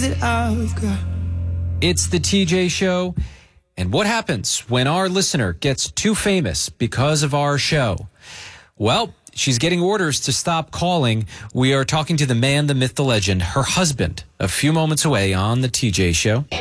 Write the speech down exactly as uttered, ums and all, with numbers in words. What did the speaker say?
It's the T J Show. And what happens when our listener gets too famous because of our show? Well, she's getting orders to stop calling. We are talking to the man, the myth, the legend, her husband, a few moments away on the T J Show.